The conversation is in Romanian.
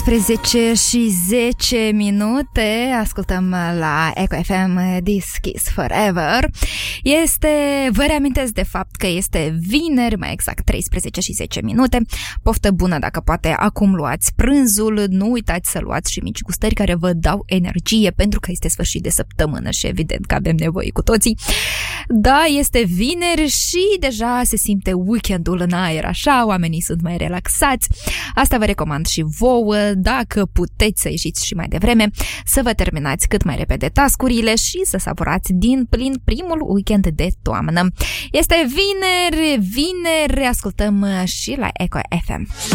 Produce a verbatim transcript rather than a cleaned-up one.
treisprezece și zece minute, ascultăm la Eco F M This Kiss Forever. Este, vă reamintesc de fapt că este vineri, mai exact treisprezece și zece minute. Poftă bună dacă poate acum luați prânzul, nu uitați să luați și mici gustări care vă dau energie, pentru că este sfârșit de săptămână și evident că avem nevoie cu toții. Da, este vineri și deja se simte weekendul în aer, așa, oamenii sunt mai relaxați. Asta vă recomand și vouă, dacă puteți să ieșiți și mai devreme, să vă terminați cât mai repede task-urile și să savurați din plin primul weekend de toamnă. Este vineri, vineri, ascultăm și la Eco F M.